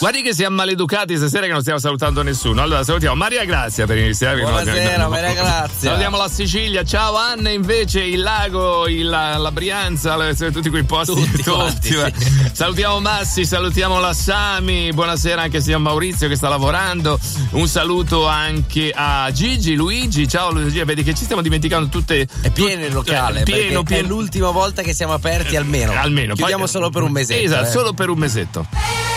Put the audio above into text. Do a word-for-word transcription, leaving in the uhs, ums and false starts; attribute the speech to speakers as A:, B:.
A: Guardi che siamo maleducati stasera che non stiamo salutando nessuno. Allora salutiamo Maria Grazia per iniziare.
B: Buonasera, Maria Grazia.
A: Salutiamo la Sicilia, ciao Anna invece, il lago, il, la, la Brianza, le, tutti quei posti.
B: Tutti,
A: tutti.
B: quanti, sì.
A: Salutiamo Massi, salutiamo la Sami, buonasera anche a Maurizio che sta lavorando. Un saluto anche a Gigi, Luigi, ciao Luigi, vedi che ci stiamo dimenticando tutte.
B: È pieno il locale,
A: pieno, pieno.
B: È l'ultima volta che siamo aperti almeno.
A: Almeno.
B: Chiudiamo
A: Poi,
B: solo per un mesetto.
A: Esatto,
B: eh.
A: solo per un mesetto.